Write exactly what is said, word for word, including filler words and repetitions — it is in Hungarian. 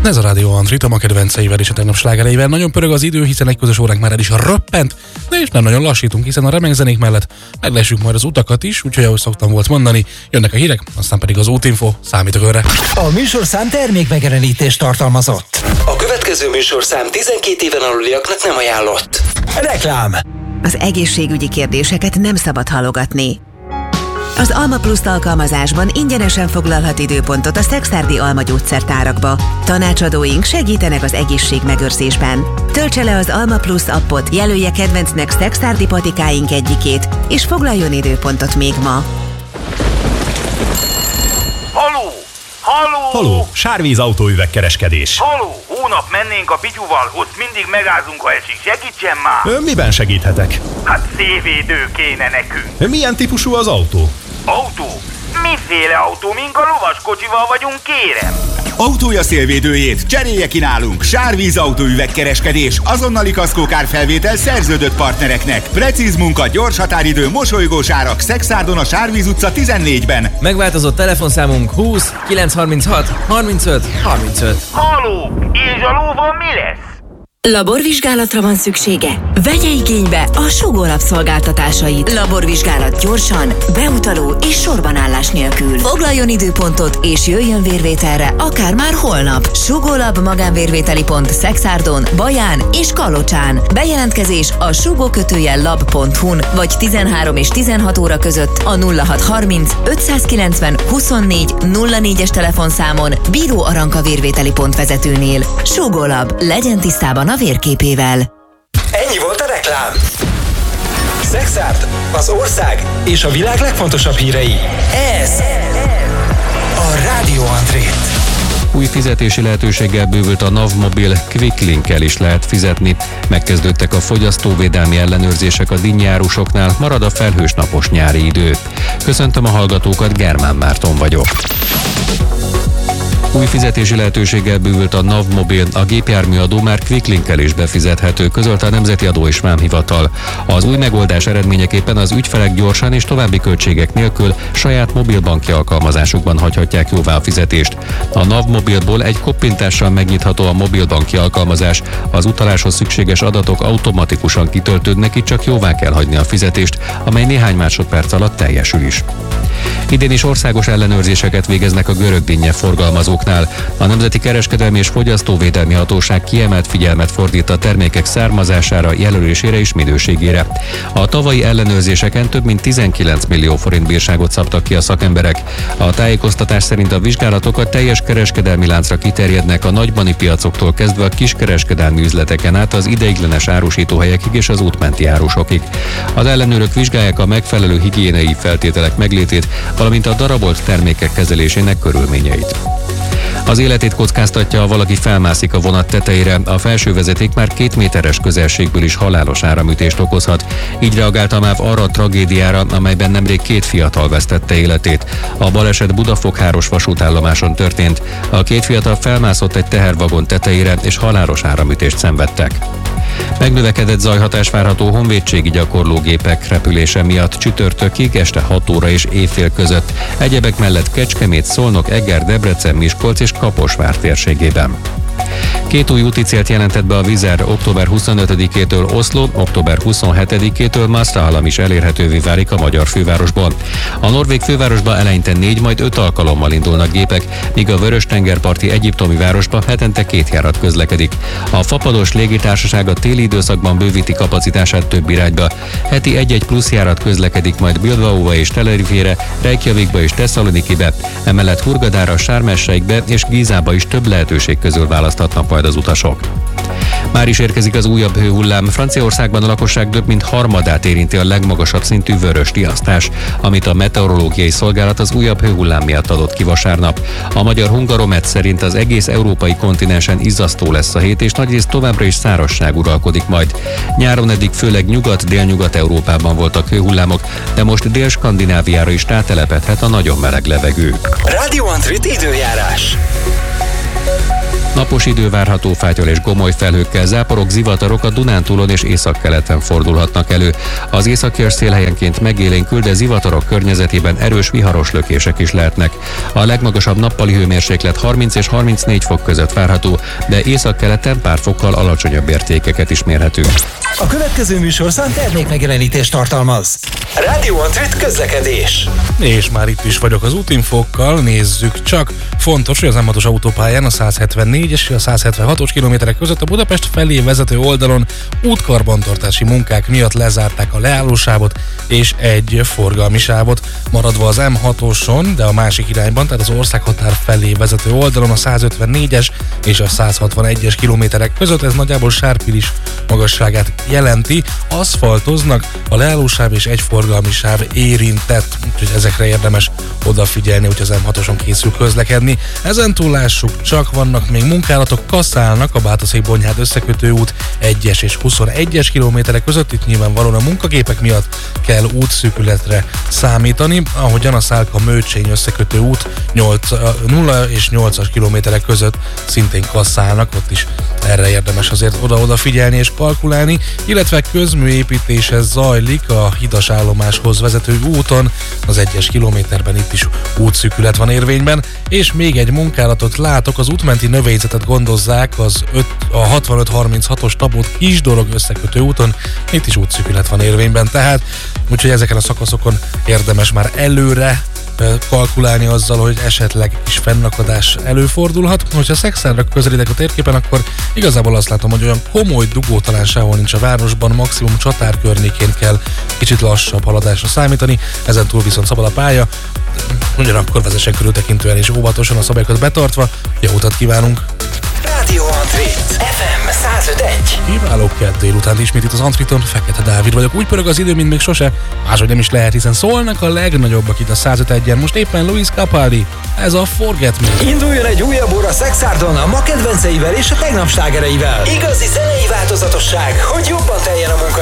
Ez a Rádió Antrit, a ma kedvenceivel és a tegnap slágereivel. Nagyon pörög az idő, hiszen egy közös óránk már el is röppent, de és nem nagyon lassítunk, hiszen a remegzenék mellett meglessük majd az utakat is, úgyhogy ahogy szoktam volt mondani, jönnek a hírek, aztán pedig az útinfo, számítok önre. A műsorszám termékmegjelenítést tartalmazott. A következő műsorszám tizenkét éven aluliaknak nem ajánlott. Reklám. Az egészségügyi kérdéseket nem szabad halogatni. Az Alma Plus alkalmazásban ingyenesen foglalhat időpontot a Szekszárdi Alma gyógyszertárakba. Tanácsadóink segítenek az egészségmegőrzésben. Töltse le az Alma Plus appot, jelölje kedvencnek szekszárdi patikáink egyikét, és foglaljon időpontot még ma. Haló! Haló! Haló! Sárvíz autóüvegkereskedés. Haló! Hónap mennénk a Pityuval, ott mindig megázunk, ha esik. Segítsen már! Ön miben segíthetek? Hát szévédő kéne nekünk. Milyen típusú az autó? Autó? Miféle autó? Mink a lovaskocsival vagyunk, kérem? Autója szélvédőjét cserélje ki nálunk. Sárvíz autóüvegkereskedés, azonnali kaszkókárfelvétel szerződött partnereknek. Precíz munka, gyors határidő, mosolygós árak. Szekszárdon a Sárvíz utca tizennégyben. Megváltozott telefonszámunk húsz kilencszázharminchat harmincöt harmincöt. Haló! És a lóval mi lesz? Laborvizsgálatra van szüksége? Vegye igénybe a Sugólab szolgáltatásait. Laborvizsgálat gyorsan, beutaló és sorbanállás nélkül. Foglaljon időpontot és jöjjön vérvételre, akár már holnap. Sugólab magánvérvételi pont Szekszárdon, Baján és Kalocsán. Bejelentkezés a sugókötőjel lab pont hu-n vagy tizenhárom és tizenhat óra között a nulla hat harminc ötszázkilencven huszonnégy nulla négyes telefonszámon Bíró Aranka vérvételi pont vezetőnél. Sugólab, legyen tisztában a vérképével. Ennyi volt a reklám. Szekszárd, az ország és a világ legfontosabb hírei. Ez a Rádió Antrit. Új fizetési lehetőséggel bővült a NAV Mobil, Quick Link-kel is lehet fizetni. Megkezdődtek a fogyasztóvédelmi ellenőrzések a dinnyárusoknál, marad a felhős napos nyári idő. Köszöntöm a hallgatókat, Germán Márton vagyok. Új fizetési lehetőséggel bővült a NAV Mobil, a gépjárműadó már Quick Link-kel is befizethető, közölte a Nemzeti Adó és Vámhivatal. Az új megoldás eredményeképpen az ügyfelek gyorsan és további költségek nélkül saját mobilbanki alkalmazásukban hagyhatják jóvá a fizetést. A NAV Mobilból egy koppintással megnyitható a mobilbanki alkalmazás, az utaláshoz szükséges adatok automatikusan kitöltődnek, itt csak jóvá kell hagyni a fizetést, amely néhány másodperc alatt teljesül is. Idén is országos ellenőrzéseket végeznek a görög dinnye forgalmazóknál. A Nemzeti Kereskedelmi és Fogyasztóvédelmi Hatóság kiemelt figyelmet fordít a termékek származására, jelölésére és minőségére. A tavalyi ellenőrzéseken több mint tizenkilenc millió forint bírságot szabtak ki a szakemberek. A tájékoztatás szerint a vizsgálatok a teljes kereskedelmi láncra kiterjednek, a nagybani piacoktól kezdve a kiskereskedelmi üzleteken át az ideiglenes árusítóhelyekig és az útmenti árusokig. Az ellenőrök vizsgálják a megfelelő higiéniai feltételek meglétét, valamint a darabolt termékek kezelésének körülményeit. Az életét kockáztatja, ha valaki felmászik a vonat tetejére, a felső vezeték már két méteres közelségből is halálos áramütést okozhat. Így reagált a MÁV arra a tragédiára, amelyben nemrég két fiatal vesztette életét. A baleset Budafok-Háros vasútállomáson történt. A két fiatal felmászott egy tehervagon tetejére, és halálos áramütést szenvedtek. Megnövekedett zajhatás várható honvédségi gyakorlógépek repülése miatt csütörtökig este hat óra és éjfél között. Egyebek mellett Kecskemét, Szolnok, Eger, Debrecen, Miskolc és Kaposvár térségében. Két új úti célt jelentett be a Vizer, október huszonötödikétől Oszló, október huszonhetedikétől Maastricht is elérhetővé válik a magyar fővárosból. A norvég fővárosba eleinte négy, majd öt alkalommal indulnak gépek, míg a Vörös-tengerparti egyiptomi városba hetente két járat közlekedik. A Fapados légitársaság a téli időszakban bővíti kapacitását több irányba. Heti egy-egy plusz járat közlekedik majd Bilbaóba és Tenerifére, Reykjavikba és Tesszalonikibe, emellett Hurgadára, Sharm el-Sheikbe és Gizába is több lehetőség közül választhatnak majd az utasok. Már is érkezik az újabb hőhullám. Franciaországban a lakosság több mint harmadát érinti a legmagasabb szintű vörös riasztás, amit a meteorológiai szolgálat az újabb hőhullám miatt adott ki vasárnap. A magyar Hungaromet szerint az egész európai kontinensen izzasztó lesz a hét, és nagyrészt továbbra is szárazság uralkodik majd. Nyáron eddig főleg Nyugat-Délnyugat-Európában voltak hőhullámok, de most Dél-Skandináviára is rátelepedhet a nagyon meleg levegő. Rádió Antrit időjárás. Napos Napos idő várható, fátyol és gomoly felhőkkel, záporok, zivatarok a Dunántúlon és északkeleten fordulhatnak elő. Az északi szél helyenként megélénkül, de zivatarok környezetében erős viharos lökések is lehetnek. A legmagasabb nappali hőmérséklet harminc és harmincnégy fok között várható, de északkeleten pár fokkal alacsonyabb értékeket is mérhetünk. A következő műsorszám termékmegjelenítést tartalmaz. Rádió Antrit közlekedés. És már itt is vagyok az útinfokkal, nézzük csak. Fontos, hogy az M hatos autópályán a száz hetvennégyes és a száz hetvenhatos kilométerek között a Budapest felé vezető oldalon útkarbantartási munkák miatt lezárták a leállósávot és egy forgalmi sávot, maradva az M hatoson, de a másik irányban, tehát az országhatár felé vezető oldalon a száz ötvennégyes és a száz hatvanegyes kilométerek között, ez nagyjából Sárpilis magasságát jelenti, aszfaltoznak, a leállósáv és egy forgalmi sáv érintett, úgyhogy ezekre érdemes odafigyelni, hogy az M hatoson készül közlekedni. Ezen túl lássuk, csak vannak még munkálatok, kasszálnak a Bátaszék-Bonyhád összekötő út egyes és huszonegyes kilométerek között, itt nyilvánvalóan a munkagépek miatt kell útszűkületre számítani, ahogyan a Szálka-Mőcsény összekötő út nyolc, nulla és nyolcas kilométerek között szintén kasszálnak, ott is erre érdemes azért oda-oda figyelni és kalkulálni, illetve közműépítése zajlik a Hidas állomáshoz vezető úton, az egyes kilométerben itt is útszűkület van érvényben, és még egy munkálatot látok, az útmenti növényzetet gondozzák az öt, a hatvanöt harminchatos Tabót Kisdorog összekötő úton, itt is útszűkület van érvényben, tehát úgyhogy ezeken a szakaszokon érdemes már előre kalkulálni azzal, hogy esetleg is fennakadás előfordulhat. Hogyha Szexárdra közelítek a térképen, akkor igazából azt látom, hogy olyan komoly dugó talán sehol nincs a városban, maximum Csatár környékén kell kicsit lassabb haladásra számítani, ezen túl viszont szabad a pálya, ugyanakkor vezessen körültekintően és óvatosan a szabályokat betartva. Jó utat kívánunk! Rádió Antrit, ef em száz öt egy. Kiváló kedd délután ismét itt az Antriton, Fekete Dávid vagyok. Úgy pörög az idő, mint még sose, máshogy nem is lehet, hiszen szólnak a legnagyobbak itt a száz öt egyen. Most éppen Luis Capaldi, ez a Forget Me. Induljon egy újabb óra Szexárdon a ma kedvenceivel és a tegnap slágereivel. Igazi zenei változatosság, hogy jobban teljen a munka